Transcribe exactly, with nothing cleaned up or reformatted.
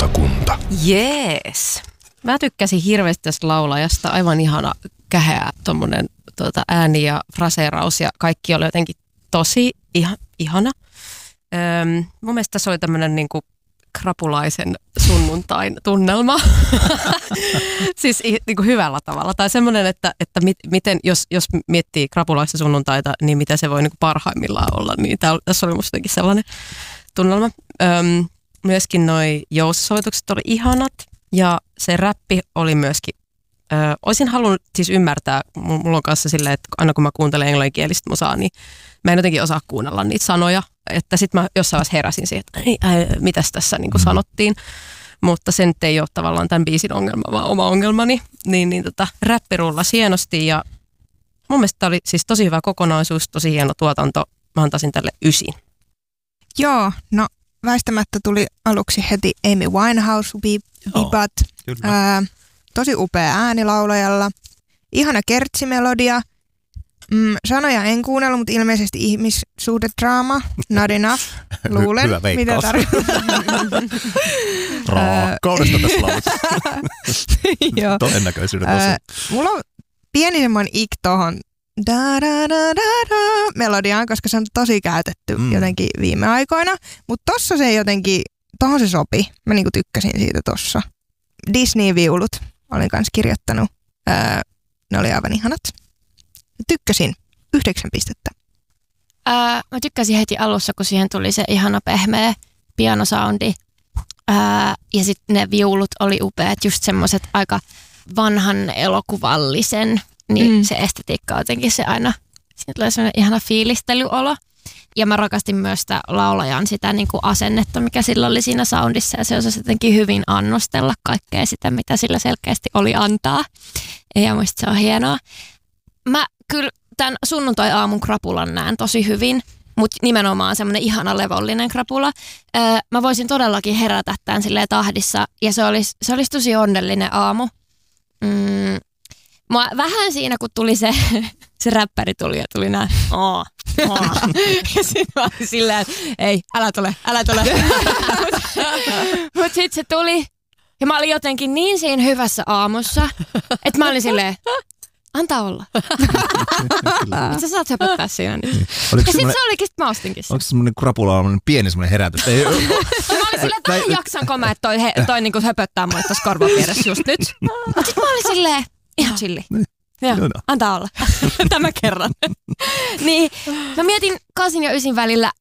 laulajakunta. Jees. Mä tykkäsin hirveästi tästä laulajasta. Aivan ihana, käheä tommonen tuota, ääni ja fraseeraus ja kaikki oli jotenkin tosi iha, ihana. Öm, mun mielestä tässä oli tämmönen niinku krapulaisen sunnuntain tunnelma. Siis niinku hyvällä tavalla. Tai semmoinen, että, että mit, miten, jos, jos miettii krapulaista sunnuntaita, niin mitä se voi niinku parhaimmillaan olla. Niin tää, tässä oli musta jotenkin sellainen tunnelma. Öm, myöskin noi joussoitukset oli ihanat. Ja se räppi oli myöskin, ö, olisin halunnut siis ymmärtää, mulla on kanssa silleen, että aina kun mä kuuntelen englanninkielistä musaa, niin mä en jotenkin osaa kuunnella niitä sanoja. Että sit mä jossain vaiheessa heräsin siihen, että ei, äh, mitäs tässä niin kuin sanottiin. Mutta se nyt ei ole tavallaan tämän biisin ongelma, vaan oma ongelmani. Niin, niin tota, räppi rullasi hienosti ja mun mielestä tämä oli siis tosi hyvä kokonaisuus, tosi hieno tuotanto. Mä antaisin tälle ysin. Joo, no väistämättä tuli aluksi heti Amy Winehouse vibat. Ää, tosi upea ääni laulajalla. Ihana kertsimelodia. Mm, sanoja en kuunnellut, mutta ilmeisesti ihmissuhdedraama. Not enough. Luulen. Hyvä veikkaus. Mitä tarkoittaa. Raakkaudesta tässä laulut. Joo. Todennäköisyyden tosi. Mulla on pieni semmoinen ik tohon melodiaan, koska se on tosi käytetty mm. jotenkin viime aikoina. Mutta tossa se jotenkin, tohon se sopi. Mä niinku tykkäsin siitä tossa. Disney-viulut olin kanssa kirjoittanut. Öö, ne oli aivan ihanat. Tykkäsin. Yhdeksän pistettä. Ää, mä tykkäsin heti alussa, kun siihen tuli se ihana pehmeä pianosoundi. Ää, ja sitten ne viulut oli upeat, just semmoiset aika vanhan elokuvallisen. Niin mm. se estetiikka jotenkin se aina, siinä tulee semmoinen ihana fiilistelyolo. Ja mä rakastin myös sitä laulajan sitä niin kuin asennetta, mikä sillä oli siinä soundissa. Ja se osasi jotenkin hyvin annostella kaikkea sitä, mitä sillä selkeästi oli antaa. Ja musta se on hienoa. Mä kyllä tämän sunnuntai-aamun krapulan näen tosi hyvin, mutta nimenomaan semmoinen ihana levollinen krapula. Öö, mä voisin todellakin herätä tämän silleen tahdissa ja se olisi, se olisi tosi onnellinen aamu. Mm. Mä vähän siinä, kun tuli se, se räppäri tuli ja tuli nää Aa, aa. Ja sit mä olin silleen, että ei, älä tule, älä tule. Mut sit se tuli ja mä olin jotenkin niin siinä hyvässä aamussa, että mä olin silleen, antaa olla. Sä saat höpöttää siinä nyt. Niin. Ja sit se olikin, sit mä ostinkin sen. Onko se semmoinen krapula, pieni semmoinen herätys? Ei, mä olin silleen, että vähän jaksanko mä, että toi, he, toi niinku höpöttää mulle tossa korvan vieressä just nyt. Mut sit mä olin silleen, ihan chilli. Joo, antaa olla. Tämä kerran. Niin, mä mietin kasin ja ysin välillä,